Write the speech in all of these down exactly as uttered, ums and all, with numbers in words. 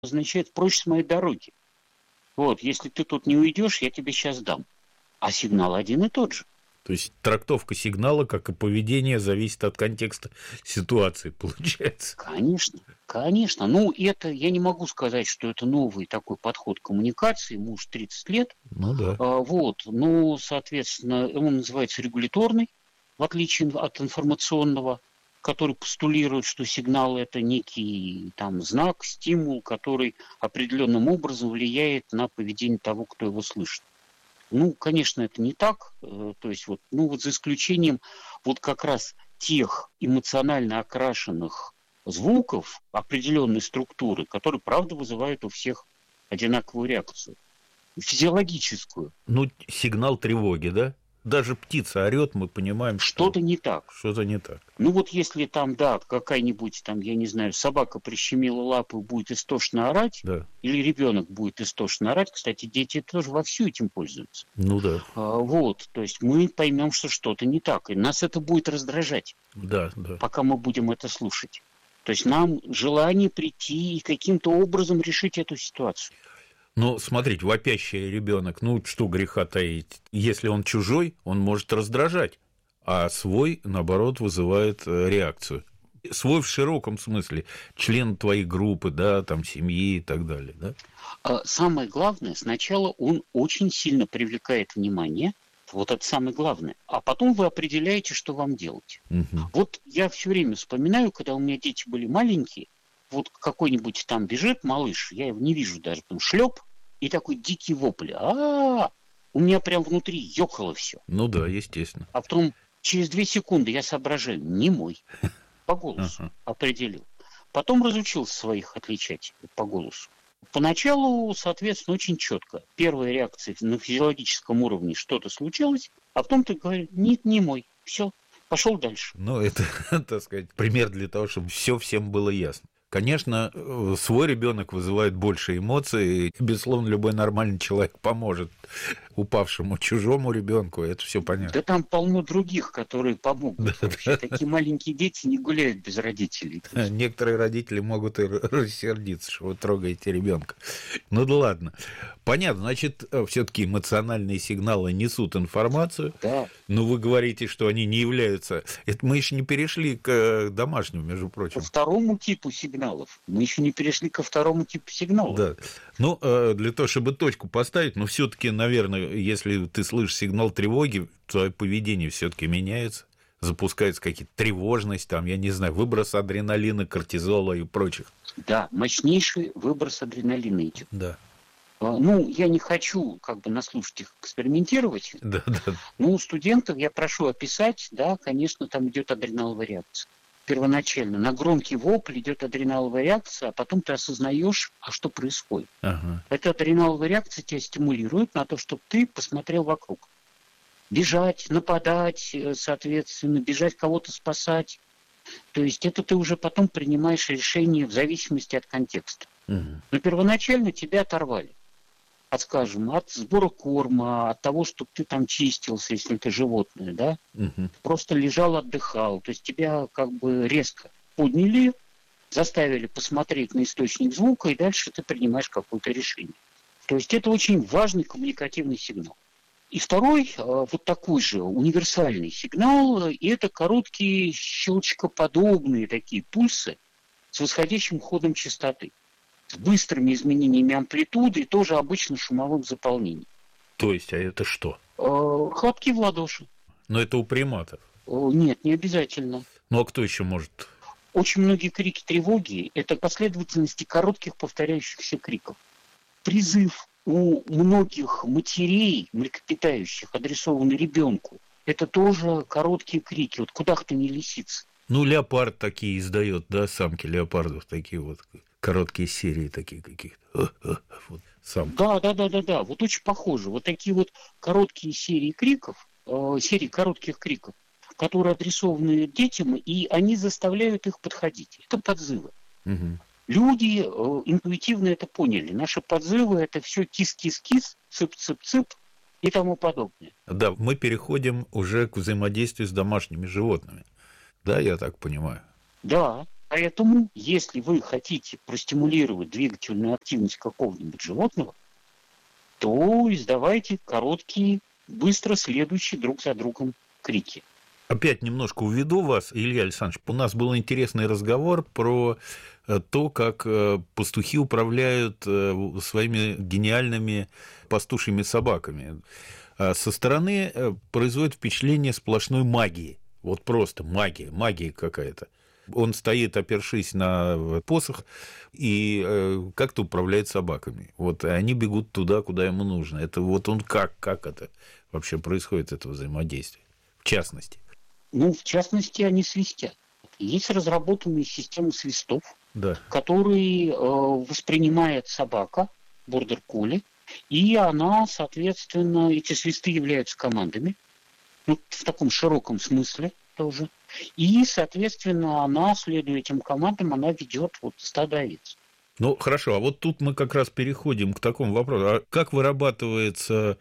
означает «прочь с моей дороги». Вот, если ты тут не уйдешь, я тебе сейчас дам. А сигнал один и тот же. То есть трактовка сигнала, как и поведение, зависит от контекста ситуации, получается. Конечно, конечно. Ну, это, я не могу сказать, что это новый такой подход к коммуникации, ему уж тридцать лет. Ну да. А, вот, ну, соответственно, он называется регуляторный, в отличие от информационного, который постулирует, что сигнал – это некий там знак, стимул, который определенным образом влияет на поведение того, кто его слышит. Ну, конечно, это не так. То есть, вот, ну, вот за исключением вот как раз тех эмоционально окрашенных звуков определенной структуры, которые, правда, вызывают у всех одинаковую реакцию. Физиологическую. Ну, сигнал тревоги, да? Даже птица орет, мы понимаем, что-то что... не так. Что-то не так. Ну вот если там, да, какая-нибудь там, я не знаю, собака прищемила лапу и будет истошно орать, да. Или ребенок будет истошно орать, кстати, дети тоже вовсю этим пользуются. Ну да. А, вот, то есть мы поймем, что что-то не так, и нас это будет раздражать. Да, да. Пока мы будем это слушать. То есть нам желание прийти и каким-то образом решить эту ситуацию. Ну, смотрите, вопящий ребенок, ну, что греха таить. Если он чужой, он может раздражать, а свой, наоборот, вызывает реакцию. Свой в широком смысле, член твоей группы, да, там, семьи и так далее, да? Самое главное, сначала он очень сильно привлекает внимание, вот это самое главное, а потом вы определяете, что вам делать. Угу. Вот я все время вспоминаю, когда у меня дети были маленькие, вот какой-нибудь там бежит малыш, я его не вижу даже, там шлеп, и такой дикий вопль. А-а-а! У меня прям внутри ёкало все. Ну да, естественно. А потом через две секунды я соображаю, не мой, по голосу uh-huh. определил. Потом разучился своих отличать по голосу. Поначалу, соответственно, очень четко. Первая реакция на физиологическом уровне, что-то случилось, а потом ты говоришь, нет, не мой, все, пошел дальше. Ну, это, так сказать, пример для того, чтобы все всем было ясно. Конечно, свой ребенок вызывает больше эмоций, и, безусловно, любой нормальный человек поможет упавшему чужому ребенку, это все понятно. Да там полно других, которые помогут. Да, вообще. Да. Такие маленькие дети не гуляют без родителей. Некоторые родители могут и рассердиться, что вы трогаете ребенка. Ну да ладно. Понятно, значит, все-таки эмоциональные сигналы несут информацию. Да. Но вы говорите, что они не являются. Это мы еще не перешли к домашнему, между прочим. Ко второму типу сигналов. Мы еще не перешли ко второму типу сигналов. Да. Ну, для того, чтобы точку поставить, но все-таки, наверное, если ты слышишь сигнал тревоги, твое поведение все-таки меняется, запускается какие-то тревожность, там, я не знаю, выброс адреналина, кортизола и прочих. Да, мощнейший выброс адреналина идет. Да. Ну, я не хочу как бы на слушателях экспериментировать. Да, да. Но у студентов я прошу описать, да, конечно, там идет адреналовая реакция. Первоначально на громкий вопль идет адреналовая реакция, а потом ты осознаешь, а что происходит. Ага. Эта адреналовая реакция тебя стимулирует на то, чтобы ты посмотрел вокруг. Бежать, нападать, соответственно, бежать кого-то спасать. То есть это ты уже потом принимаешь решение в зависимости от контекста. Угу. Но первоначально тебя оторвали. От, скажем, от сбора корма, от того, чтобы ты там чистился, если ты животное, да, угу. просто лежал, отдыхал. То есть тебя как бы резко подняли, заставили посмотреть на источник звука, и дальше ты принимаешь какое-то решение. То есть это очень важный коммуникативный сигнал. И второй, вот такой же универсальный сигнал, и это короткие щелчкоподобные такие пульсы с восходящим ходом частоты, с быстрыми изменениями амплитуды и тоже обычно шумовым заполнением. То есть, а это что? Хлопки в ладоши. Но это у приматов. Нет, не обязательно. Ну, а кто еще может? Очень многие крики тревоги – это последовательности коротких повторяющихся криков. Призыв у многих матерей, млекопитающих, адресованный ребенку, это тоже короткие крики. Вот куда кто не лисица. Ну, леопард такие издает, да, самки леопардов, такие вот короткие серии такие какие-то. Вот, сам. Да, да, да, да, да. Вот очень похоже. Вот такие вот короткие серии криков, э, серии коротких криков, которые адресованы детям, и они заставляют их подходить. Это подзывы. Угу. Люди э, интуитивно это поняли. Наши подзывы – это все кис-кис-кис, цып-цып-цып и тому подобное. Да, мы переходим уже к взаимодействию с домашними животными. Да, я так понимаю. Да, Поэтому, если вы хотите простимулировать двигательную активность какого-нибудь животного, то издавайте короткие, быстро следующие друг за другом крики. Опять немножко уведу вас, Илья Александрович. У нас был интересный разговор про то, как пастухи управляют своими гениальными пастушьими собаками. Со стороны производит впечатление сплошной магии. Вот просто магия, магия какая-то. Он стоит, опершись на посох, и э, как-то управляет собаками. Вот, и они бегут туда, куда ему нужно. Это вот он как, как это вообще происходит, это взаимодействие, в частности? Ну, в частности, они свистят. Есть разработанные системы свистов, да. которые э, воспринимает собака, бордер-колли, и она, соответственно, эти свисты являются командами, ну, в таком широком смысле тоже. И, соответственно, она, следуя этим командам, она ведет вот стадо овец. Ну, хорошо, а вот тут мы как раз переходим к такому вопросу. А как вырабатывается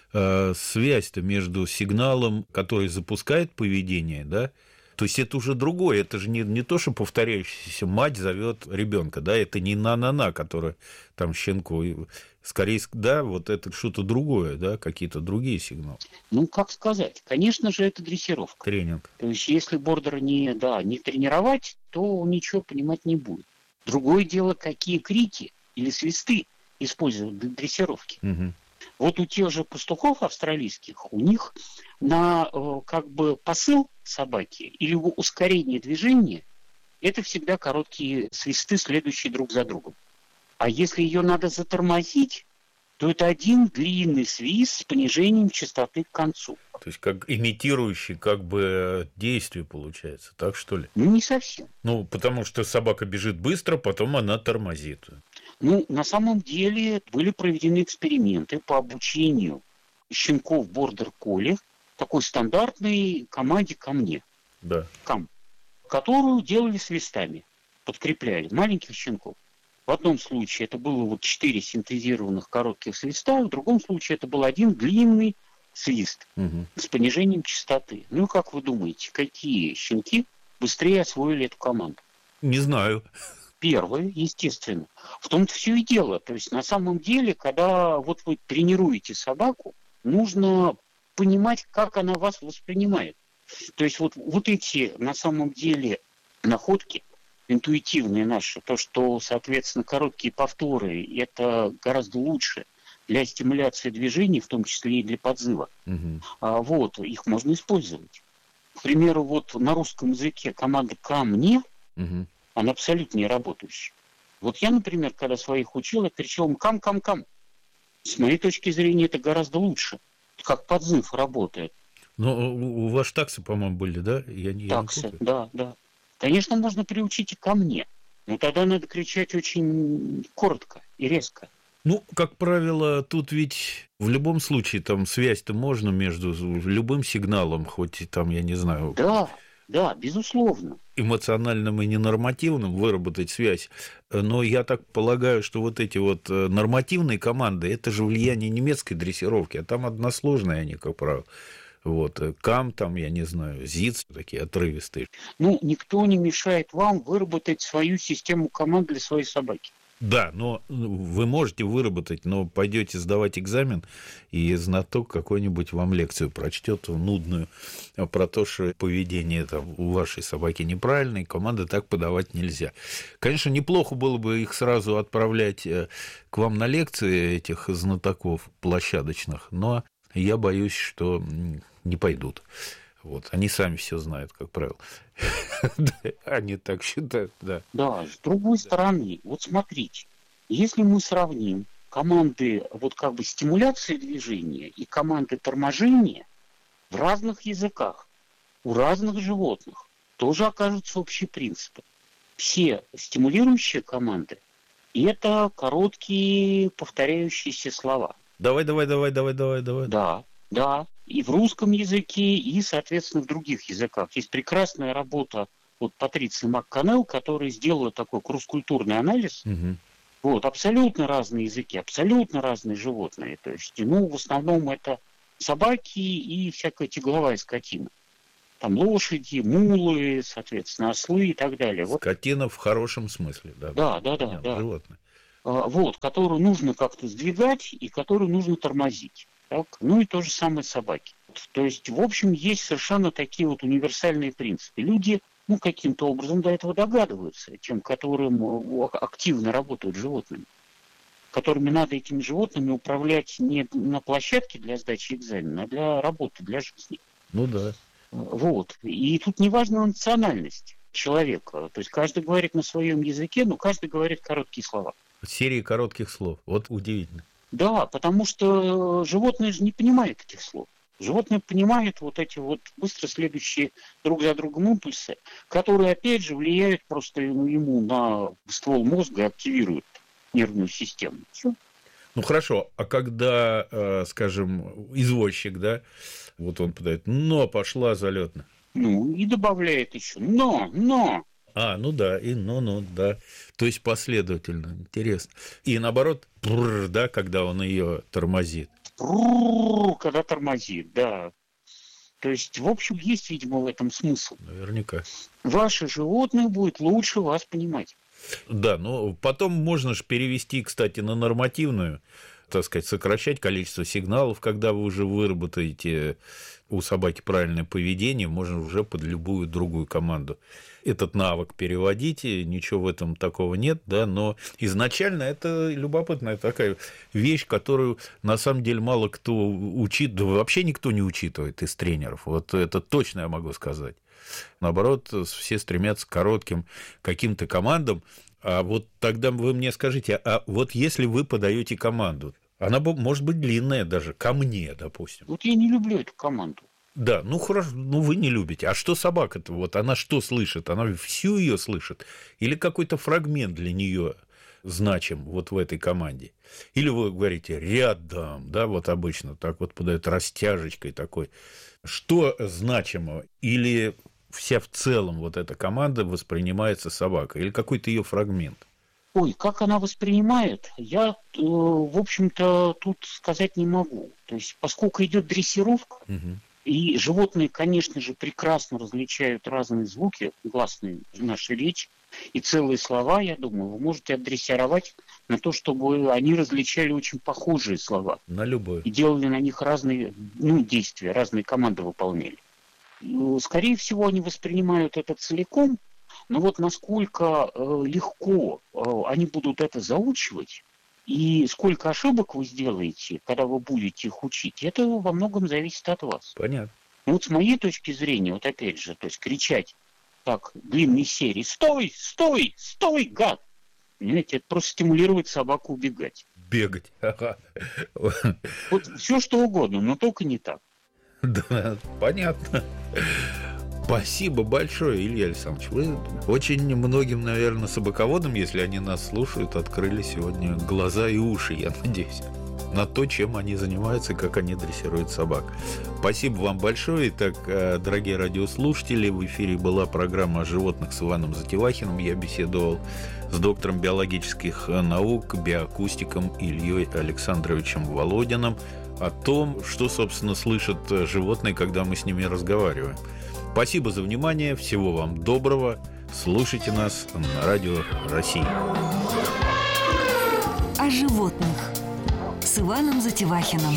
э, связь-то между сигналом, который запускает поведение, да? То есть это уже другое, это же не, не то, что повторяющаяся мать зовет ребенка, да, это не на-на-на, которая там щенку, скорее, да, вот это что-то другое, да, какие-то другие сигналы. Ну, как сказать, конечно же, это дрессировка. Тренинг. То есть если бордера не, да, не тренировать, то он ничего понимать не будет. Другое дело, какие крики или свисты используют для дрессировки. Угу. Вот у тех же пастухов австралийских, у них на как бы посыл собаки или ускорение движения, это всегда короткие свисты, следующие друг за другом. А если ее надо затормозить, то это один длинный свист с понижением частоты к концу. То есть как имитирующий как бы действие получается, так что ли? Ну, не совсем. Ну, потому что собака бежит быстро, потом она тормозит. Ну, на самом деле были проведены эксперименты по обучению щенков бордер-колли такой стандартной команде «ко мне», да. «кам», которую делали свистами, подкрепляли маленьких щенков. В одном случае это было вот четыре синтезированных коротких свиста, в другом случае это был один длинный свист угу. с понижением частоты. Ну, как вы думаете, какие щенки быстрее освоили эту команду? Не знаю. Первое, естественно. В том-то все и дело. То есть на самом деле, когда вот вы тренируете собаку, нужно понимать, как она вас воспринимает. То есть вот, вот эти на самом деле находки интуитивные наши, то, что, соответственно, короткие повторы, это гораздо лучше для стимуляции движений, в том числе и для подзыва. Угу. А, вот, их можно использовать. К примеру, вот на русском языке команда «ко мне», угу. она абсолютно не работающая. Вот я, например, когда своих учил, я кричал им «кам-кам-кам». С моей точки зрения, это гораздо лучше. Как подзыв работает. Но у вас таксы, по-моему, были, да? Я, я таксы, да, да. Конечно, можно приучить и ко мне. Но тогда надо кричать очень коротко и резко. Ну, как правило, тут ведь в любом случае там связь-то можно между любым сигналом, хоть и там, я не знаю... Да, да, безусловно. Эмоциональным и ненормативным выработать связь. Но я так полагаю, что вот эти вот нормативные команды, это же влияние немецкой дрессировки, а там односложные они, как правило. Вот, кам, там, я не знаю, зиц, такие отрывистые. Ну, никто не мешает вам выработать свою систему команд для своей собаки. Да, но вы можете выработать, но пойдете сдавать экзамен, и знаток какой-нибудь вам лекцию прочтет нудную про то, что поведение там, у вашей собаки неправильное, команды так подавать нельзя. Конечно, неплохо было бы их сразу отправлять к вам на лекции, этих знатоков площадочных, но я боюсь, что не пойдут. Вот. Они сами все знают, как правило. Они так считают, да. Да, с другой стороны, вот смотрите, если мы сравним команды вот как бы стимуляции движения и команды торможения в разных языках, у разных животных, тоже окажутся общие принципы. Все стимулирующие команды – это короткие повторяющиеся слова. Давай, давай, давай, давай, давай, давай. Да, да. И в русском языке, и, соответственно, в других языках. Есть прекрасная работа от Патриции МакКоннелл, которая сделала такой кросс-культурный анализ. Угу. Вот, абсолютно разные языки, абсолютно разные животные. То есть, ну, в основном это собаки и всякая тягловая скотина. Там лошади, мулы, соответственно, ослы и так далее. Вот. Скотина в хорошем смысле, да. Да, да, да, да. Животное. Вот, которую нужно как-то сдвигать и которую нужно тормозить. Так? Ну и то же самое собаки. То есть, в общем, есть совершенно такие вот универсальные принципы. Люди, ну, каким-то образом до этого догадываются, тем, которым активно работают животными, которыми надо этими животными управлять не на площадке для сдачи экзамена, а для работы, для жизни. Ну да. Вот. И тут не важна национальность человека. То есть каждый говорит на своем языке, но каждый говорит короткие слова. Серии коротких слов. Вот удивительно. Да, потому что животные же не понимают этих слов. Животные понимают вот эти вот быстро следующие друг за другом импульсы, которые, опять же, влияют просто ему на ствол мозга и активируют нервную систему. Все. Ну хорошо, а когда, скажем, извозчик, да, вот он подает, но пошла залетно. Ну, и добавляет еще но, но. А, ну да, и ну-ну, да. То есть последовательно, интересно. И наоборот, прррр, да, когда он ее тормозит. Прррр, когда тормозит, да. То есть, в общем, есть, видимо, в этом смысл. Наверняка. Ваше животное будет лучше вас понимать. Да, но потом можно же перевести, кстати, на нормативную, так сказать, сокращать количество сигналов, когда вы уже выработаете у собаки правильное поведение, можно уже под любую другую команду этот навык переводить, ничего в этом такого нет, да, но изначально это любопытная такая вещь, которую на самом деле мало кто учит, да вообще никто не учитывает из тренеров, вот это точно я могу сказать. Наоборот, все стремятся к коротким каким-то командам, а вот тогда вы мне скажите, а вот если вы подаете команду, она может быть длинная даже, ко мне, допустим. Вот я не люблю эту команду. Да, ну хорошо, ну вы не любите. А что собака-то? Вот она что слышит? Она всю ее слышит? Или какой-то фрагмент для нее значим вот в этой команде? Или вы говорите рядом, да, вот обычно так вот подают растяжечкой такой. Что значимо? Или вся в целом вот эта команда воспринимается собакой? Или какой-то ее фрагмент? Ой, как она воспринимает, я, э, в общем-то, тут сказать не могу. То есть, поскольку идет дрессировка, угу. И животные, конечно же, прекрасно различают разные звуки, гласные в нашей речи, и целые слова, я думаю, вы можете отдрессировать на то, чтобы они различали очень похожие слова. На любой. И делали на них разные, ну, действия, разные команды выполняли. Скорее всего, они воспринимают это целиком, но вот насколько э, легко э, они будут это заучивать, и сколько ошибок вы сделаете, когда вы будете их учить, это во многом зависит от вас. Понятно. Ну, вот с моей точки зрения, вот опять же, то есть кричать так длинной серии «Стой! Стой! Стой, гад!» Понимаете, это просто стимулирует собаку убегать. Бегать. Ага. Вот все что угодно, но только не так. Да, понятно. Спасибо большое, Илья Александрович. Вы очень многим, наверное, собаководам, если они нас слушают, открыли сегодня глаза и уши, я надеюсь, на то, чем они занимаются и как они дрессируют собак. Спасибо вам большое. Итак, дорогие радиослушатели, в эфире была программа о животных с Иваном Затевахиным. Я беседовал с доктором биологических наук, биоакустиком Ильей Александровичем Володиным о том, что, собственно, слышат животные, когда мы с ними разговариваем. Спасибо за внимание, всего вам доброго. Слушайте нас на Радио России. О животных с Иваном Затевахиным.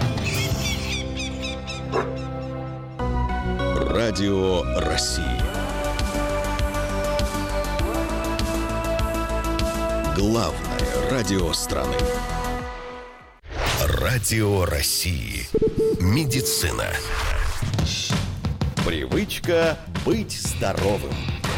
Радио России. Главное радио страны. Радио России. Медицина. Привычка быть здоровым.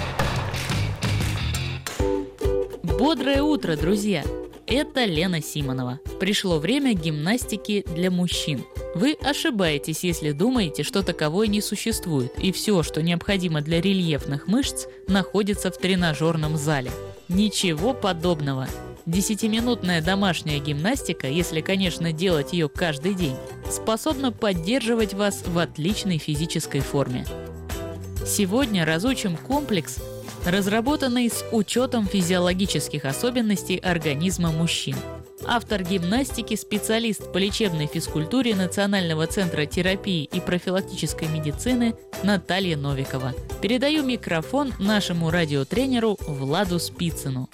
Бодрое утро, друзья! Это Лена Симонова. Пришло время гимнастики для мужчин. Вы ошибаетесь, если думаете, что таковой не существует, и все, что необходимо для рельефных мышц, находится в тренажерном зале. Ничего подобного. Десятиминутная домашняя гимнастика, если, конечно, делать ее каждый день, способна поддерживать вас в отличной физической форме. Сегодня разучим комплекс, разработанный с учетом физиологических особенностей организма мужчин. автор гимнастики, специалист по лечебной физкультуре Национального центра терапии и профилактической медицины Наталья Новикова. Передаю микрофон нашему радиотренеру Владу Спицыну.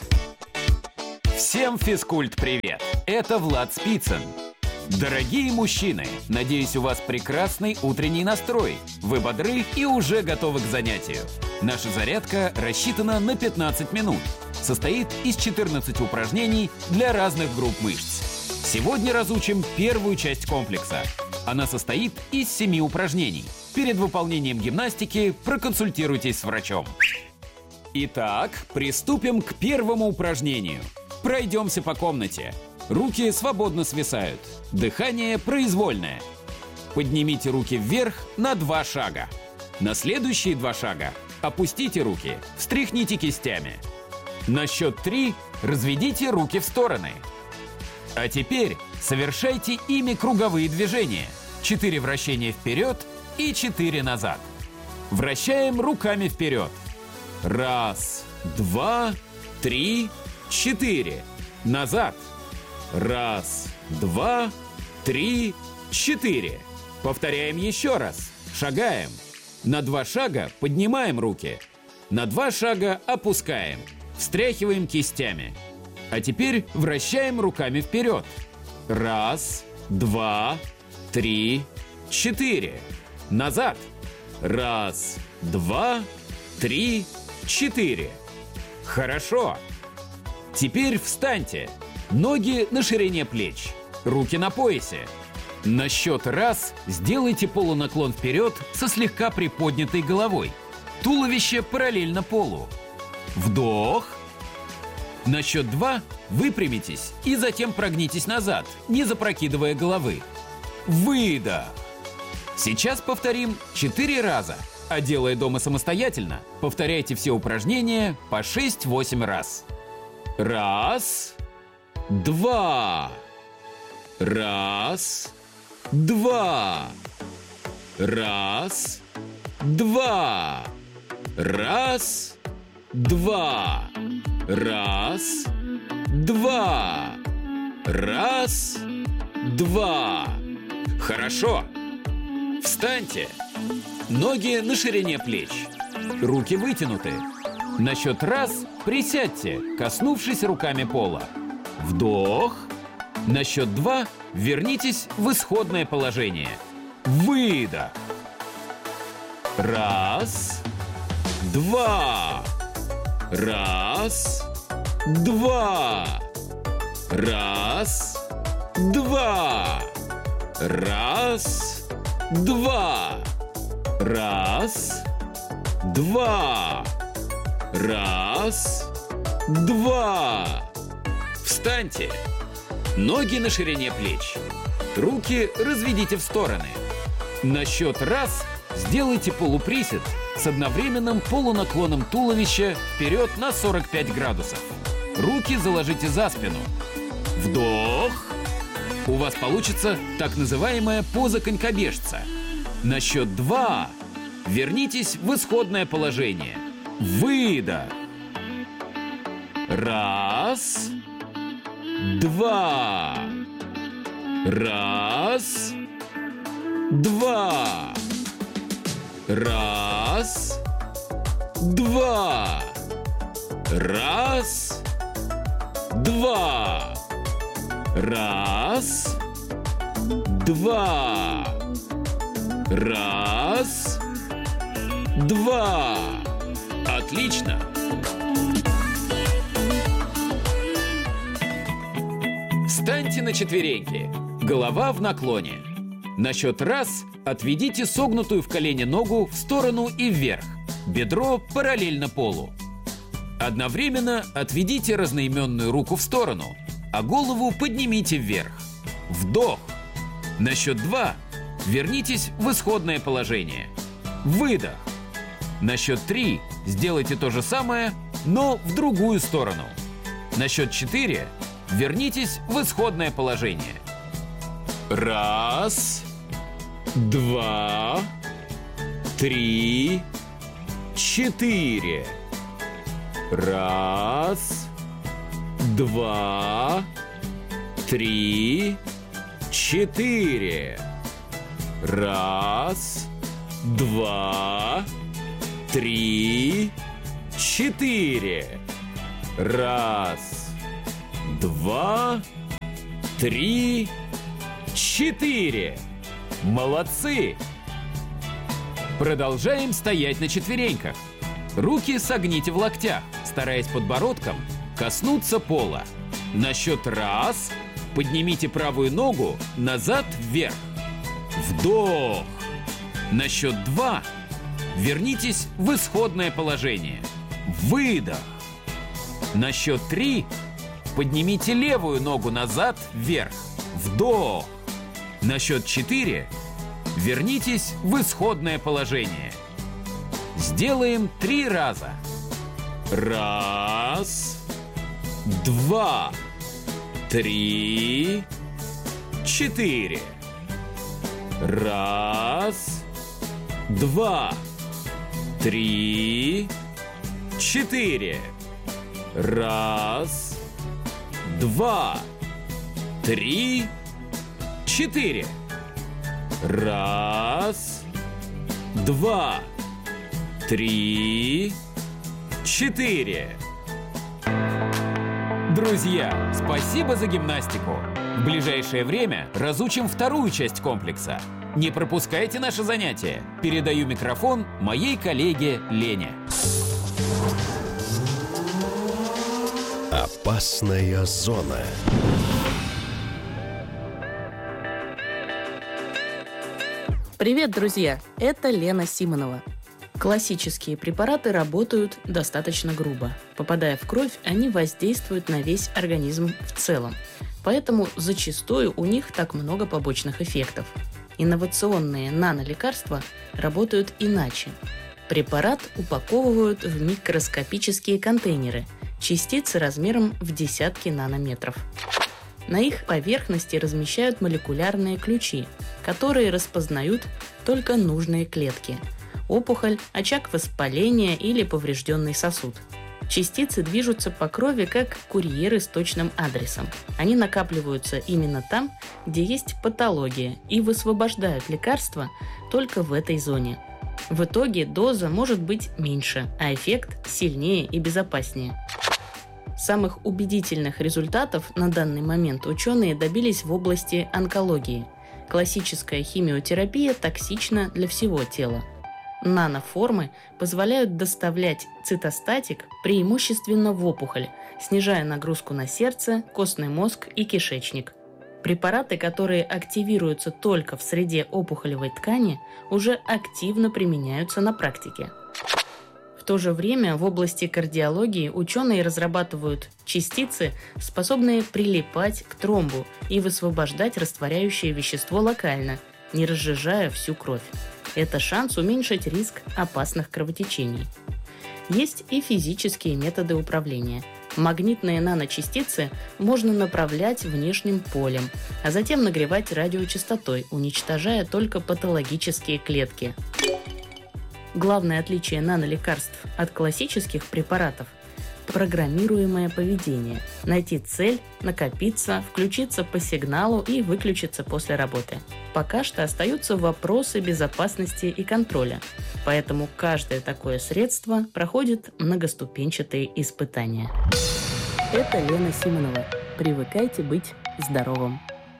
Всем физкульт-привет! Это Влад Спицын. Дорогие мужчины, надеюсь, у вас прекрасный утренний настрой. Вы бодры и уже готовы к занятию. Наша зарядка рассчитана на пятнадцать минут. Состоит из четырнадцати упражнений для разных групп мышц. Сегодня разучим первую часть комплекса. Она состоит из семи упражнений. Перед выполнением гимнастики проконсультируйтесь с врачом. Итак, приступим к первому упражнению. Пройдемся по комнате. Руки свободно свисают. Дыхание произвольное. Поднимите руки вверх на два шага. На следующие два шага опустите руки, встряхните кистями. На счет три разведите руки в стороны. А теперь совершайте ими круговые движения. Четыре вращения вперед и четыре назад. Вращаем руками вперед. Раз, два, три, четыре. Назад. Раз, два, три, четыре. Повторяем еще раз. Шагаем. На два шага поднимаем руки. На два шага опускаем. Встряхиваем кистями. А теперь вращаем руками вперед. Раз, два, три, четыре. Назад. Раз, два, три, четыре. Хорошо. Теперь встаньте. Ноги на ширине плеч. Руки на поясе. На счет раз сделайте полунаклон вперед со слегка приподнятой головой. Туловище параллельно полу. Вдох. На счет два выпрямитесь и затем прогнитесь назад, не запрокидывая головы. Выдох. Сейчас повторим четыре раза. А делая дома самостоятельно, повторяйте все упражнения по шесть-восемь раз. Раз. Два. Раз. Два. Раз. Два. Раз. Два. Раз. Два. Раз. Два. Хорошо. Встаньте. Ноги на ширине плеч. Руки вытянуты. На счет раз присядьте, коснувшись руками пола. Вдох. На счет два вернитесь в исходное положение. Выдох. Раз. Два. Раз. Два. Раз. Два. Раз. Два. Раз. Два. Раз. Два. Встаньте. Ноги на ширине плеч. Руки разведите в стороны. На счет раз сделайте полуприсед с одновременным полунаклоном туловища вперед на сорок пять градусов. Руки заложите за спину. Вдох. У вас получится так называемая поза конькобежца. На счет два вернитесь в исходное положение. Выдох. Раз. Два. Раз. Два. Раз. Два. Раз. Два. Раз. Два. Раз. Два. Отлично. Встаньте на четвереньки. Голова в наклоне. На счет раз отведите согнутую в колене ногу в сторону и вверх. Бедро параллельно полу. Одновременно отведите разноименную руку в сторону, а голову поднимите вверх. Вдох. На счет два вернитесь в исходное положение. Выдох. На счет три сделайте то же самое, но в другую сторону. На счет четыре вернитесь в исходное положение. Раз, два, три, четыре. Раз, два, три, четыре. Раз, два, три, четыре. Раз, два, три, четыре. Молодцы! Продолжаем стоять на четвереньках. Руки согните в локтях, стараясь подбородком коснуться пола. На счет раз поднимите правую ногу назад вверх. Вдох. На счет два вернитесь в исходное положение. Выдох. На счет три поднимите левую ногу назад вверх. Вдох. На счет четыре вернитесь в исходное положение. Сделаем три раза. Раз, два, три, четыре. Раз, два, три, четыре. Раз, два, три, четыре. Раз, два, три, четыре. Друзья, спасибо за гимнастику. В ближайшее время разучим вторую часть комплекса. Не пропускайте наше занятие. Передаю микрофон моей коллеге Лене. Опасная зона. Привет, друзья! Это Лена Симонова. Классические препараты работают достаточно грубо. Попадая в кровь, они воздействуют на весь организм в целом. Поэтому зачастую у них так много побочных эффектов. Инновационные нанолекарства работают иначе. Препарат упаковывают в микроскопические контейнеры, частицы размером в десятки нанометров. На их поверхности размещают молекулярные ключи, которые распознают только нужные клетки – опухоль, очаг воспаления или поврежденный сосуд. Частицы движутся по крови как курьеры с точным адресом. Они накапливаются именно там, где есть патология, и высвобождают лекарства только в этой зоне. В итоге доза может быть меньше, а эффект сильнее и безопаснее. Самых убедительных результатов на данный момент ученые добились в области онкологии. Классическая химиотерапия токсична для всего тела. Наноформы позволяют доставлять цитостатик преимущественно в опухоль, снижая нагрузку на сердце, костный мозг и кишечник. Препараты, которые активируются только в среде опухолевой ткани, уже активно применяются на практике. В то же время в области кардиологии ученые разрабатывают частицы, способные прилипать к тромбу и высвобождать растворяющее вещество локально, не разжижая всю кровь. Это шанс уменьшить риск опасных кровотечений. Есть и физические методы управления. Магнитные наночастицы можно направлять внешним полем, а затем нагревать радиочастотой, уничтожая только патологические клетки. Главное отличие нанолекарств от классических препаратов – программируемое поведение. Найти цель, накопиться, включиться по сигналу и выключиться после работы. Пока что остаются вопросы безопасности и контроля, поэтому каждое такое средство проходит многоступенчатые испытания. Это Лена Симонова. Привыкайте быть здоровым.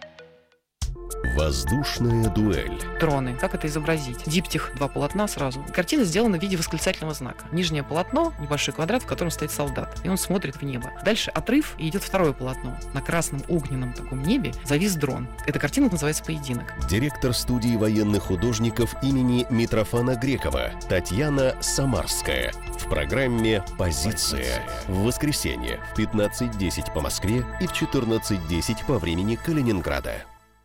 Воздушная дуэль. Дроны. Как это изобразить? Диптих, два полотна сразу. Картина сделана в виде восклицательного знака. Нижнее полотно, небольшой квадрат, в котором стоит солдат. И он смотрит в небо. Дальше отрыв, и идет второе полотно. На красном огненном таком небе завис дрон. Эта картина называется «Поединок». Директор студии военных художников имени Митрофана Грекова Татьяна Самарская. В программе «Позиция». В воскресенье в пятнадцать десять по Москве и в четырнадцать десять по времени Калининграда.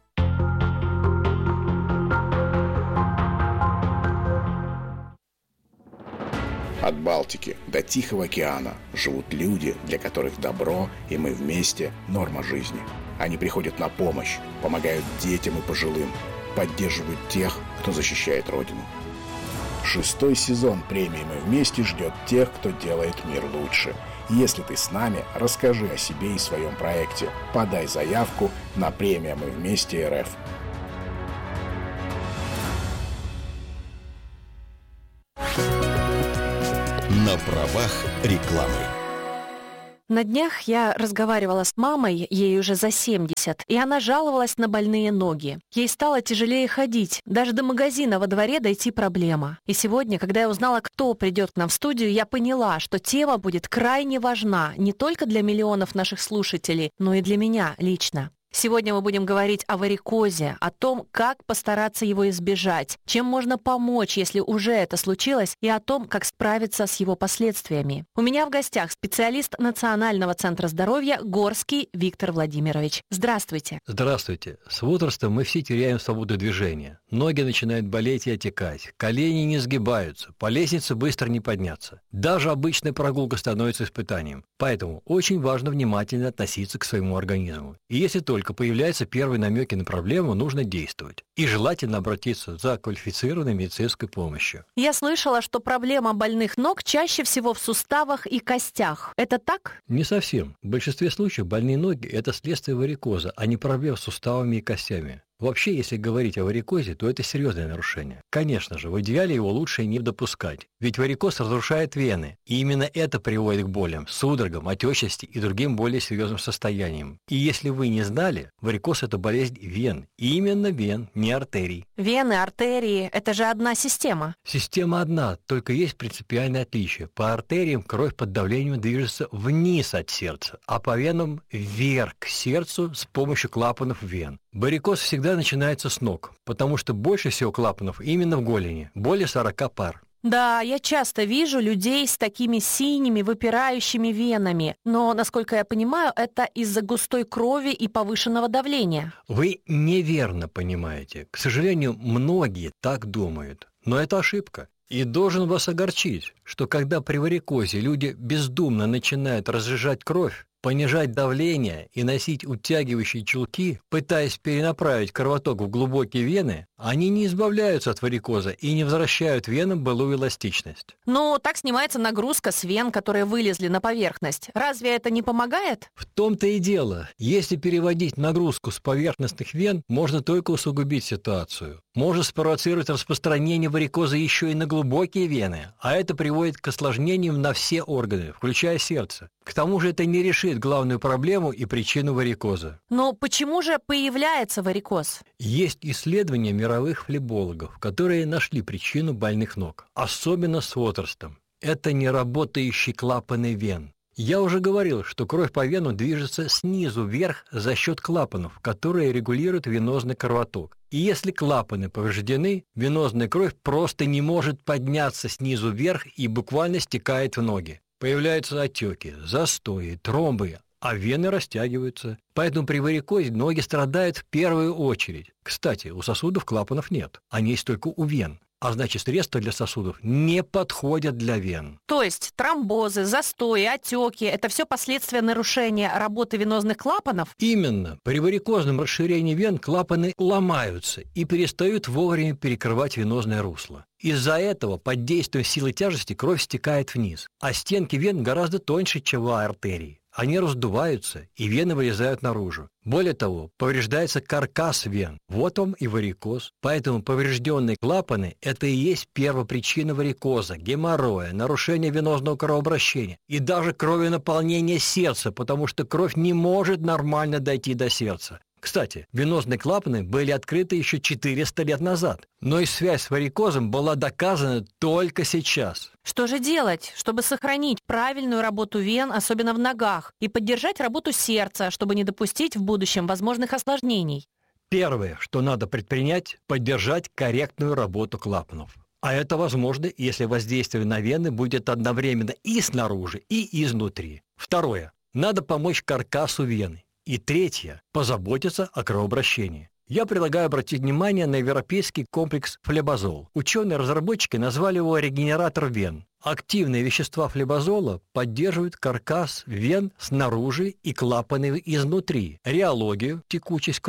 От Балтики до Тихого океана живут люди, для которых добро и мы вместе – норма жизни. Они приходят на помощь, помогают детям и пожилым, поддерживают тех, кто защищает Родину. Шестой сезон премии «Мы вместе» ждет тех, кто делает мир лучше. Если ты с нами, расскажи о себе и своем проекте. Подай заявку на премию «Мы вместе РФ». На правах рекламы. На днях я разговаривала с мамой, ей уже за семьдесят, и она жаловалась на больные ноги. Ей стало тяжелее ходить, даже до магазина во дворе дойти проблема. И сегодня, когда я узнала, кто придет к нам в студию, я поняла, что тема будет крайне важна не только для миллионов наших слушателей, но и для меня лично. Сегодня мы будем говорить о варикозе, о том, как постараться его избежать, чем можно помочь, если уже это случилось, и о том, как справиться с его последствиями. У меня в гостях специалист Национального центра здоровья Горский Виктор Владимирович. Здравствуйте. Здравствуйте. С возрастом мы все теряем свободу движения. Ноги начинают болеть и отекать, колени не сгибаются, по лестнице быстро не подняться. Даже обычная прогулка становится испытанием. Поэтому очень важно внимательно относиться к своему организму. И если только Только появляются первые намеки на проблему, нужно действовать. И желательно обратиться за квалифицированной медицинской помощью. Я слышала, что проблема больных ног чаще всего в суставах и костях. Это так? Не совсем. В большинстве случаев больные ноги – это следствие варикоза, а не проблем с суставами и костями. Вообще, если говорить о варикозе, то это серьезное нарушение. Конечно же, в идеале его лучше не допускать, ведь варикоз разрушает вены, и именно это приводит к болям, судорогам, отечности и другим более серьезным состояниям. И если вы не знали, варикоз – это болезнь вен, и именно вен, не артерий. Вены, артерии – это же одна система. Система одна, только есть принципиальное отличие. По артериям кровь под давлением движется вниз от сердца, а по венам вверх к сердцу с помощью клапанов вен. Варикоз всегда начинается с ног, потому что больше всего клапанов именно в голени, более сорока пар. Да, я часто вижу людей с такими синими выпирающими венами, но, насколько я понимаю, это из-за густой крови и повышенного давления. Вы неверно понимаете. К сожалению, многие так думают, но это ошибка. И должен вас огорчить, что когда при варикозе люди бездумно начинают разжижать кровь, понижать давление и носить утягивающие чулки, пытаясь перенаправить кровоток в глубокие вены, они не избавляются от варикоза и не возвращают венам былую эластичность. Ну, так снимается нагрузка с вен, которые вылезли на поверхность. Разве это не помогает? В том-то и дело. Если переводить нагрузку с поверхностных вен, можно только усугубить ситуацию. Может спровоцировать распространение варикоза еще и на глубокие вены, а это приводит к осложнениям на все органы, включая сердце. К тому же это не решит главную проблему и причину варикоза. Но почему же появляется варикоз? Есть исследования мировых флебологов, которые нашли причину больных ног, особенно с возрастом. Это неработающие клапаны вен. Я уже говорил, что кровь по венам движется снизу вверх за счет клапанов, которые регулируют венозный кровоток. И если клапаны повреждены, венозная кровь просто не может подняться снизу вверх и буквально стекает в ноги. Появляются отеки, застои, тромбы, а вены растягиваются. Поэтому при варикозе ноги страдают в первую очередь. Кстати, у сосудов клапанов нет, они есть только у вен. А значит, средства для сосудов не подходят для вен. То есть тромбозы, застои, отеки – это все последствия нарушения работы венозных клапанов? Именно. При варикозном расширении вен клапаны ломаются и перестают вовремя перекрывать венозное русло. Из-за этого под действием силы тяжести кровь стекает вниз, а стенки вен гораздо тоньше, чем у артерий. Они раздуваются, и вены вылезают наружу. Более того, повреждается каркас вен. Вот вам и варикоз. Поэтому поврежденные клапаны – это и есть первопричина варикоза, геморроя, нарушения венозного кровообращения и даже кровенаполнения сердца, потому что кровь не может нормально дойти до сердца. Кстати, венозные клапаны были открыты еще четыреста лет назад, но и связь с варикозом была доказана только сейчас. Что же делать, чтобы сохранить правильную работу вен, особенно в ногах, и поддержать работу сердца, чтобы не допустить в будущем возможных осложнений? Первое, что надо предпринять – поддержать корректную работу клапанов. А это возможно, если воздействие на вены будет одновременно и снаружи, и изнутри. Второе. Надо помочь каркасу вены. И третье – позаботиться о кровообращении. Я предлагаю обратить внимание на европейский комплекс флебазол. Ученые-разработчики назвали его регенератор вен. Активные вещества флебазола поддерживают каркас вен снаружи и клапаны изнутри, реологию, текучесть крови,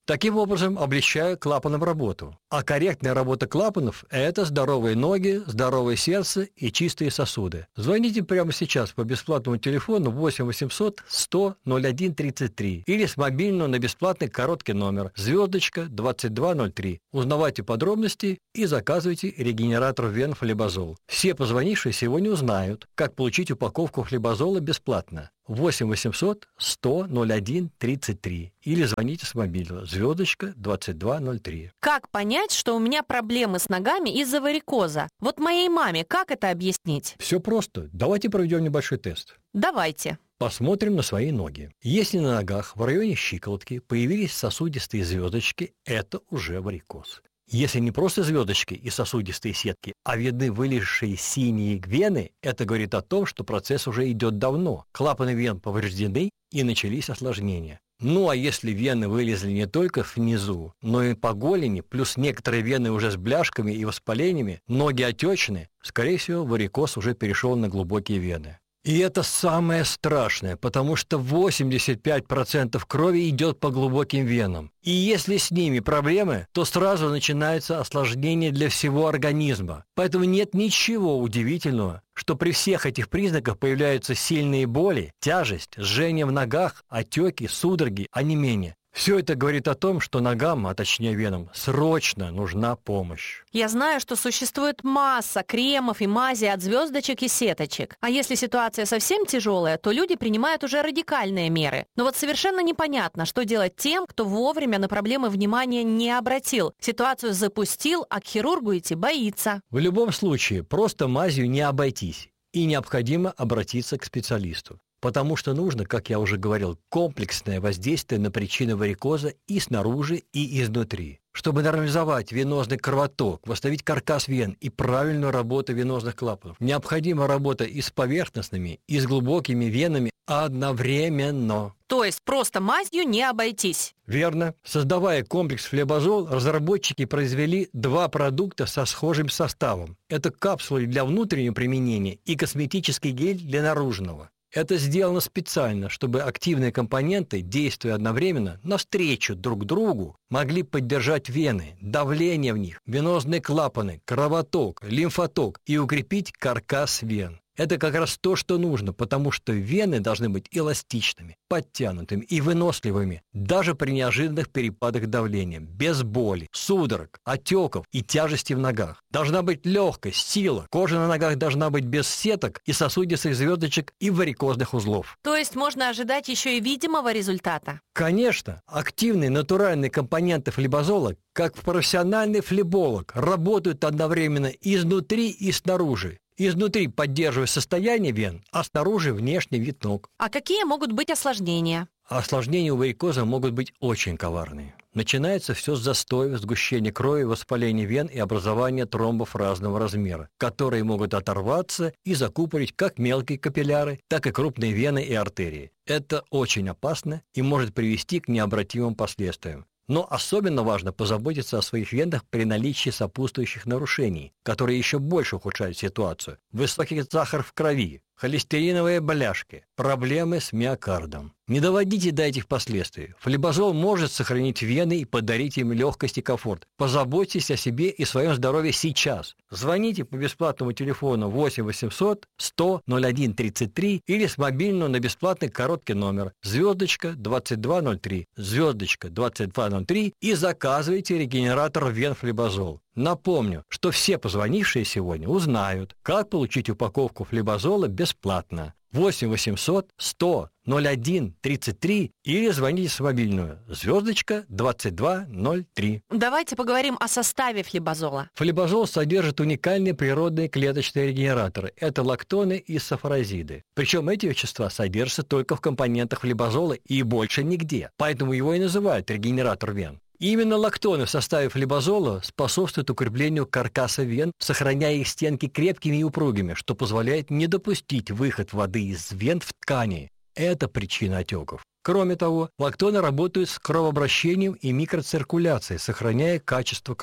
Таким образом, облегчая клапанам работу. А корректная работа клапанов – это здоровые ноги, здоровое сердце и чистые сосуды. Звоните прямо сейчас по бесплатному телефону восемь восемьсот сто ноль один тридцать три или с мобильного на бесплатный короткий номер звездочка двадцать два ноль три. Узнавайте подробности и заказывайте регенератор вен флебазол. Все позвонившие сегодня узнают, как получить упаковку флебазола бесплатно. восемь восемьсот сто ноль один тридцать три или звоните с мобильного звездочка двадцать два ноль три. Как понять, что у меня проблемы с ногами из-за варикоза? Вот моей маме как это объяснить? Все просто. Давайте проведем небольшой тест. Давайте. Посмотрим на свои ноги. Если на ногах в районе щиколотки появились сосудистые звездочки, это уже варикоз. Если не просто звездочки и сосудистые сетки, а видны вылезшие синие вены, это говорит о том, что процесс уже идет давно. Клапаны вен повреждены и начались осложнения. Ну а если вены вылезли не только внизу, но и по голени, плюс некоторые вены уже с бляшками и воспалениями, ноги отечны, скорее всего, варикоз уже перешел на глубокие вены. И это самое страшное, потому что восемьдесят пять процентов крови идет по глубоким венам. И если с ними проблемы, то сразу начинается осложнение для всего организма. Поэтому нет ничего удивительного, что при всех этих признаках появляются сильные боли, тяжесть, жжение в ногах, отеки, судороги, онемение. Все это говорит о том, что ногам, а точнее венам, срочно нужна помощь. Я знаю, что существует масса кремов и мази от звездочек и сеточек. А если ситуация совсем тяжелая, то люди принимают уже радикальные меры. Но вот совершенно непонятно, что делать тем, кто вовремя на проблемы внимания не обратил. Ситуацию запустил, а к хирургу идти боится. В любом случае, просто мазью не обойтись. И необходимо обратиться к специалисту. Потому что нужно, как я уже говорил, комплексное воздействие на причины варикоза и снаружи, и изнутри. Чтобы нормализовать венозный кровоток, восстановить каркас вен и правильную работу венозных клапанов, необходима работа и с поверхностными, и с глубокими венами одновременно. То есть просто мазью не обойтись. Верно. Создавая комплекс флебазол, разработчики произвели два продукта со схожим составом. Это капсулы для внутреннего применения и косметический гель для наружного. Это сделано специально, чтобы активные компоненты, действуя одновременно, навстречу друг другу, могли поддержать вены, давление в них, венозные клапаны, кровоток, лимфоток и укрепить каркас вен. Это как раз то, что нужно, потому что вены должны быть эластичными, подтянутыми и выносливыми, даже при неожиданных перепадах давления, без боли, судорог, отеков и тяжести в ногах. Должна быть легкость, сила, кожа на ногах должна быть без сеток и сосудистых звездочек и варикозных узлов. То есть можно ожидать еще и видимого результата? Конечно. Активные натуральные компоненты флебазола, как профессиональный флеболог, работают одновременно изнутри и снаружи. Изнутри поддерживая состояние вен, а снаружи внешний вид ног. А какие могут быть осложнения? Осложнения у варикоза могут быть очень коварные. Начинается все с застоя, сгущения крови, воспаления вен и образования тромбов разного размера, которые могут оторваться и закупорить как мелкие капилляры, так и крупные вены и артерии. Это очень опасно и может привести к необратимым последствиям. Но особенно важно позаботиться о своих венах при наличии сопутствующих нарушений, которые еще больше ухудшают ситуацию. Высокий сахар в крови, холестериновые бляшки, проблемы с миокардом. Не доводите до этих последствий. Флебазол может сохранить вены и подарить им легкость и комфорт. Позаботьтесь о себе и своем здоровье сейчас. Звоните по бесплатному телефону восемь восемьсот сто ноль один тридцать три или с мобильного на бесплатный короткий номер звездочка двадцать два ноль три, звездочка двадцать два ноль три и заказывайте регенератор вен флебазол. Напомню, что все позвонившие сегодня узнают, как получить упаковку флебазола бесплатно. восемь восемьсот сто ноль один тридцать три или звоните с мобильную звездочка двадцать два ноль три. Давайте поговорим о составе флебазола. Флебазол содержит уникальные природные клеточные регенераторы. Это лактоны и сафорозиды. Причем эти вещества содержатся только в компонентах флебазола и больше нигде. Поэтому его и называют регенератор вен. Именно лактоны в составе флебазола способствуют укреплению каркаса вен, сохраняя их стенки крепкими и упругими, что позволяет не допустить выход воды из вен в ткани. Это причина отеков. Кроме того, лактоны работают с кровообращением и микроциркуляцией, сохраняя качество крови.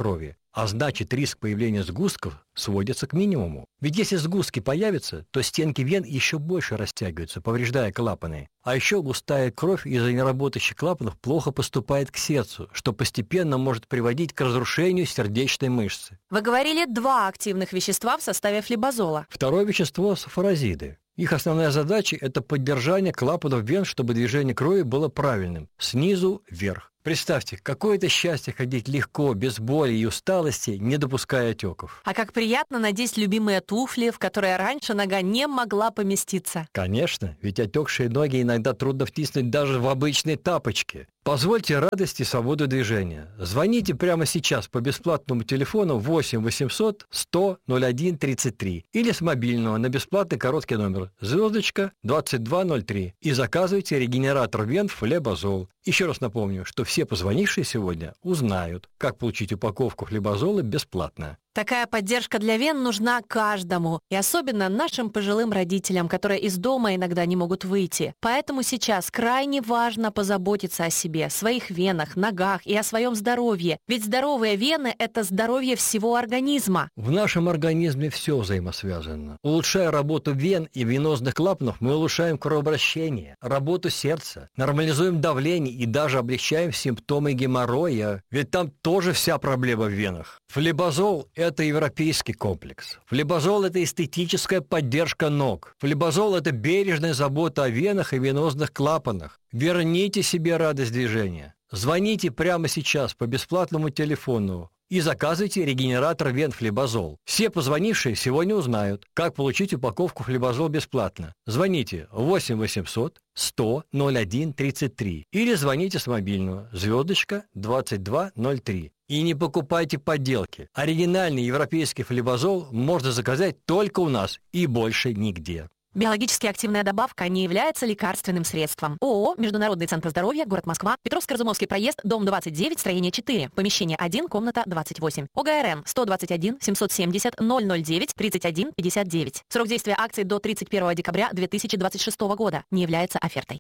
а значит риск появления сгустков сводится к минимуму. Ведь если сгустки появятся, то стенки вен еще больше растягиваются, повреждая клапаны. А еще густая кровь из-за неработающих клапанов плохо поступает к сердцу, что постепенно может приводить к разрушению сердечной мышцы. Вы говорили два активных вещества в составе флибазола. Второе вещество – сафорозиды. Их основная задача – это поддержание клапанов вен, чтобы движение крови было правильным, снизу вверх. Представьте, какое это счастье ходить легко, без боли и усталости, не допуская отеков. А как приятно надеть любимые туфли, в которые раньше нога не могла поместиться. Конечно, ведь отекшие ноги иногда трудно втиснуть даже в обычные тапочки. Позвольте радость и свободу движения. Звоните прямо сейчас по бесплатному телефону восемь восемьсот сто ноль один тридцать три или с мобильного на бесплатный короткий номер звездочка двадцать два ноль три и заказывайте регенератор вен флебазол. Еще раз напомню, что все позвонившие сегодня узнают, как получить упаковку флебазола бесплатно. Такая поддержка для вен нужна каждому, и особенно нашим пожилым родителям, которые из дома иногда не могут выйти. Поэтому сейчас крайне важно позаботиться о себе, своих венах, ногах и о своем здоровье. Ведь здоровые вены – это здоровье всего организма. В нашем организме все взаимосвязано. Улучшая работу вен и венозных клапанов, мы улучшаем кровообращение, работу сердца, нормализуем давление и даже облегчаем симптомы геморроя. Ведь там тоже вся проблема в венах. Флебазол – это европейский комплекс. Флебазол – это эстетическая поддержка ног. Флебазол – это бережная забота о венах и венозных клапанах. Верните себе радость движения. Звоните прямо сейчас по бесплатному телефону и заказывайте регенератор вен флебазол. Все позвонившие сегодня узнают, как получить упаковку флебазол бесплатно. Звоните восемь восемьсот сто ноль один тридцать три или звоните с мобильного звездочка двадцать два ноль три. И не покупайте подделки. Оригинальный европейский флебазол можно заказать только у нас и больше нигде. Биологически активная добавка не является лекарственным средством. ООО «Международный центр здоровья», город Москва, Петровско-Разумовский проезд, дом двадцать девять, строение четыре, помещение один, комната двадцать восемь. ОГРН сто двадцать один семьсот семьдесят ноль ноль девять тридцать один пятьдесят девять. Срок действия акции до тридцать первого декабря две тысячи двадцать шестого года. Не является офертой.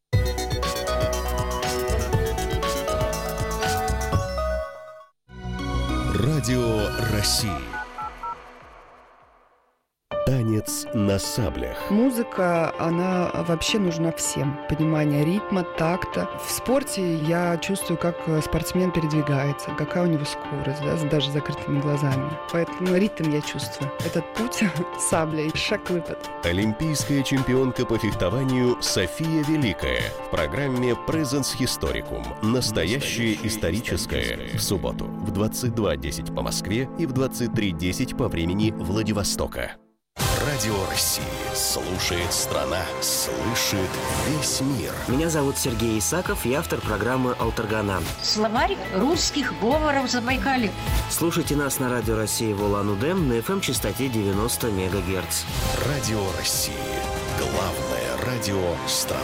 Радио России. Танец на саблях. Музыка, она вообще нужна всем. Понимание ритма, такта. В спорте я чувствую, как спортсмен передвигается, какая у него скорость, да, даже с закрытыми глазами. Поэтому ритм я чувствую. Этот путь саблей, шаг-выпад. Олимпийская чемпионка по фехтованию София Великая в программе Presence Historicum. Настоящее историческое. В субботу в двадцать два десять по Москве и в двадцать три десять по времени Владивостока. Радио России. Слушает страна, слышит весь мир. Меня зовут Сергей Исаков, я автор программы «Алтаргана». Словарь русских говоров Забайкалья. Слушайте нас на Радио России в Улан-Удэ на эф эм-частоте девяносто мегагерц. Радио России. Главное радио страны.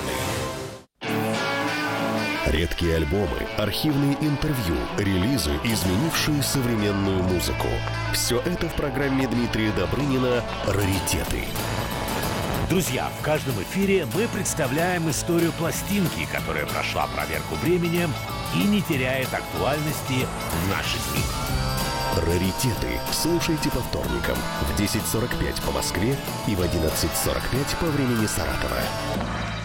Редкие альбомы, архивные интервью, релизы, изменившие современную музыку. Все это в программе Дмитрия Добрынина «Раритеты». Друзья, в каждом эфире мы представляем историю пластинки, которая прошла проверку временем и не теряет актуальности в наши дни. «Раритеты» слушайте по вторникам в десять сорок пять по Москве и в одиннадцать сорок пять по времени Саратова.